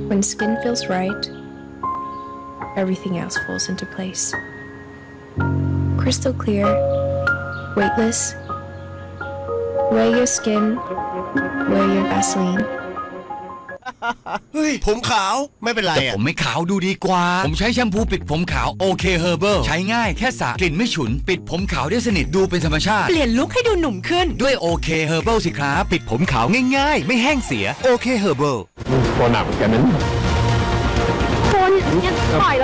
When skin feels right, everything else falls into place. Crystal clear, weightless. Wear your skin, wear your Vaseline. เฮ้ยผมขาวไม่เป็นไรแต่อ่ะผมไม่ขาวดูดีกว่าผมใช้แชมพูปิดผมขาวโอเคเฮอร์เบิลใช้ง่ายแค่สระกลิ่นไม่ฉุนปิดผมขาวได้สนิทดูเป็นธรรมชาติเปลี่ยนลุคให้ดูหนุ่มขึ้นด้วยโอเคเฮอร์เบิลสิครับปิดผมขาวง่ายๆไม่แห้งเสียโอเคเฮอร์เบิลตัวหนักเหมือนกันนั้นคุณยังปล่อย